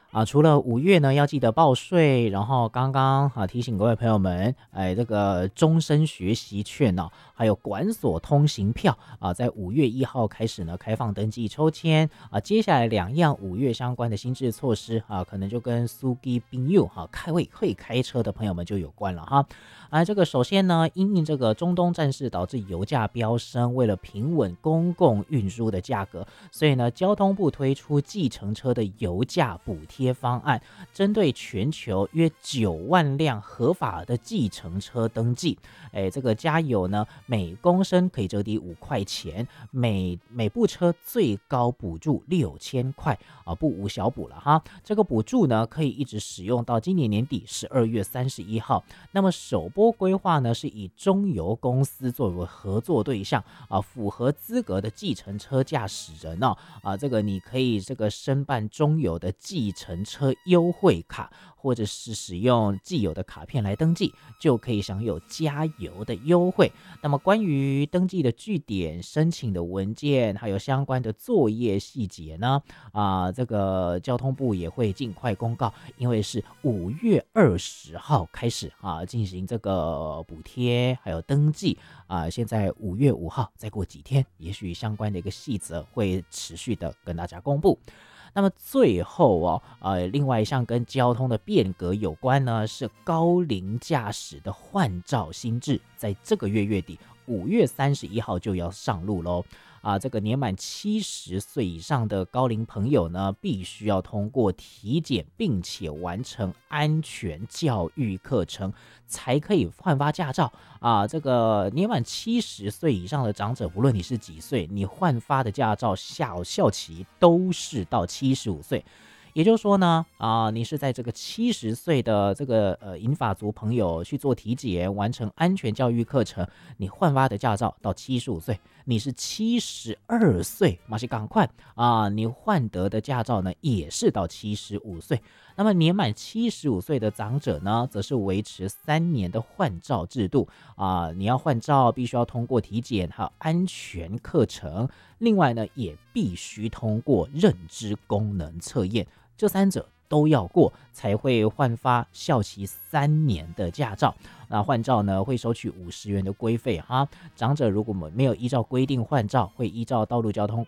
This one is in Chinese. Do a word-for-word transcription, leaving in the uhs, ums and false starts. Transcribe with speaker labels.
Speaker 1: 啊，除了五月呢要记得报税，然后刚刚啊提醒各位朋友们，哎，这个终身学习券呢、还有管所通行票啊，在五月一号开始呢开放登记抽签啊。接下来两样五月相关的新制措施啊，可能就跟苏基宾佑哈开会会开车的朋友们就有关了哈。啊，这个首先呢，因应这个中东战事导致油价飙升，为了平稳公共运输的价格，所以呢，交通部推出计程车的油价补贴方案，针对全球约九万辆合法的计程车登记，哎，这个加油呢，每公升可以折抵五块钱，每每部车最高补助六千块啊，不无小补了哈。这个补助呢，可以一直使用到今年年底十二月三十一号。那么首波规划呢，是以中油公司作为合作对象啊，符合资格的计程车驾驶人哦啊，这个你可以这个申办中油的计程车优惠卡，或者是使用既有的卡片来登记，就可以享有加油的优惠。那么关于登记的据点、申请的文件，还有相关的作业细节呢，啊，这个交通部也会尽快公告，因为是五月二十号开始啊进行这个补贴还有登记啊。现在五月五号，再过几天，也许相关的一个细则会持续的跟大家公布。那么最后哦，呃，另外一项跟交通的变革有关呢，是高龄驾驶的换照新制，在这个月月底，五月三十一号就要上路喽。啊，这个年满七十岁以上的高龄朋友呢，必须要通过体检，并且完成安全教育课程，才可以换发驾照啊。这个年满七十岁以上的长者，不论你是几岁，你换发的驾照效效期都是到七十五岁。也就是说呢，啊，你是在这个七十岁的这个呃银发族朋友去做体检，完成安全教育课程，你换发的驾照到七十五岁。你是七十二岁，马上赶快啊，你换得的驾照呢也是到七十五岁。那么年满七十五岁的长者呢，则是维持三年的换照制度啊，你要换照必须要通过体检还有安全课程，另外呢也必须通过认知功能测验。这三者都要过，才会换发效期三年的驾照。那换照呢，会收取五十元的规费哈。长者如果没有依照规定换照，会依照道路交通管